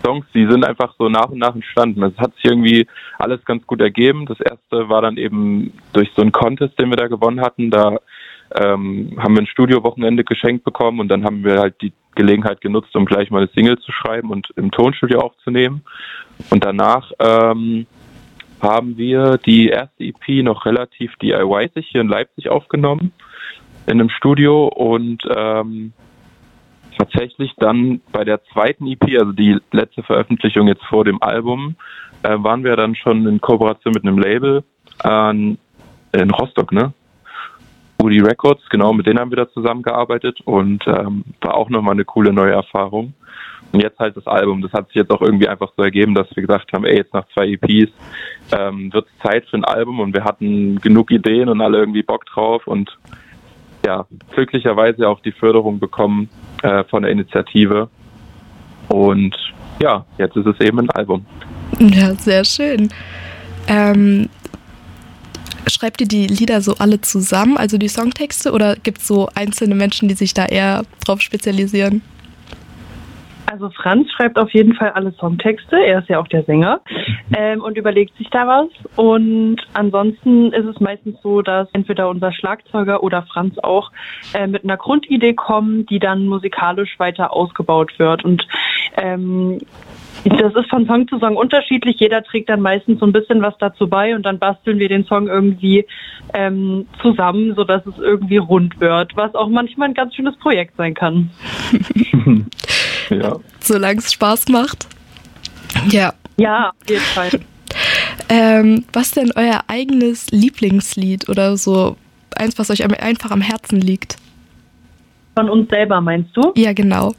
Songs, die sind einfach so nach und nach entstanden. Es hat sich irgendwie alles ganz gut ergeben. Das erste war dann eben durch so einen Contest, den wir da gewonnen hatten. Da haben wir ein Studiowochenende geschenkt bekommen und dann haben wir halt die Gelegenheit genutzt, um gleich mal eine Single zu schreiben und im Tonstudio aufzunehmen. Und danach haben wir die erste EP noch relativ DIY-sig hier in Leipzig aufgenommen, in einem Studio und tatsächlich dann bei der zweiten EP, also die letzte Veröffentlichung jetzt vor dem Album, waren wir dann schon in Kooperation mit einem Label in Rostock, ne? Udi Records, genau, mit denen haben wir da zusammengearbeitet und war auch nochmal eine coole neue Erfahrung. Und jetzt halt das Album, das hat sich jetzt auch irgendwie einfach so ergeben, dass wir gesagt haben, jetzt nach 2 EPs wird es Zeit für ein Album und wir hatten genug Ideen und alle irgendwie Bock drauf und ja, glücklicherweise auch die Förderung bekommen von der Initiative und ja, jetzt ist es eben ein Album. Ja, sehr schön. Schreibt ihr die Lieder so alle zusammen, also die Songtexte, oder gibt es so einzelne Menschen, die sich da eher drauf spezialisieren? Also Franz schreibt auf jeden Fall alle Songtexte, er ist ja auch der Sänger und überlegt sich da was. Und ansonsten ist es meistens so, dass entweder unser Schlagzeuger oder Franz auch mit einer Grundidee kommen, die dann musikalisch weiter ausgebaut wird. Und das ist von Song zu Song unterschiedlich. Jeder trägt dann meistens so ein bisschen was dazu bei und dann basteln wir den Song irgendwie zusammen, sodass es irgendwie rund wird, was auch manchmal ein ganz schönes Projekt sein kann. Ja. Solange es Spaß macht. Ja. Ja, auf jeden Fall. Was denn euer eigenes Lieblingslied oder so eins, was euch einfach am Herzen liegt? Von uns selber, meinst du? Ja, genau.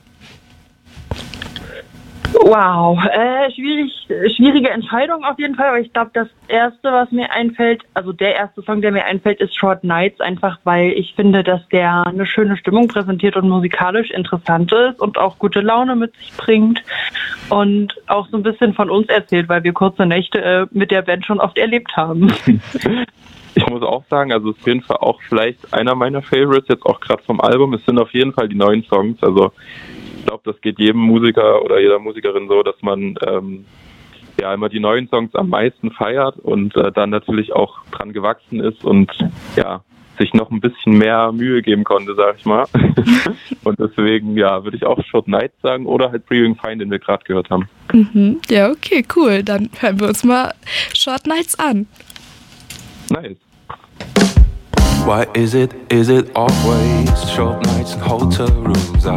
Wow, schwierige Entscheidung auf jeden Fall, aber ich glaube, das erste, was mir einfällt, also der erste Song, der mir einfällt, ist Short Nights, einfach weil ich finde, dass der eine schöne Stimmung präsentiert und musikalisch interessant ist und auch gute Laune mit sich bringt und auch so ein bisschen von uns erzählt, weil wir kurze Nächte mit der Band schon oft erlebt haben. Ich muss auch sagen, also es ist auf jeden Fall auch vielleicht einer meiner Favorites, jetzt auch gerade vom Album. Es sind auf jeden Fall die neuen Songs, also ich glaube, das geht jedem Musiker oder jeder Musikerin so, dass man immer die neuen Songs am meisten feiert und dann natürlich auch dran gewachsen ist und ja, sich noch ein bisschen mehr Mühe geben konnte, sag ich mal. Und deswegen, ja, würde ich auch Short Nights sagen oder halt Breathing Fine, den wir gerade gehört haben. Mhm. Ja, okay, cool. Dann hören wir uns mal Short Nights an. Nice. Why is it always short nights in hotel rooms? I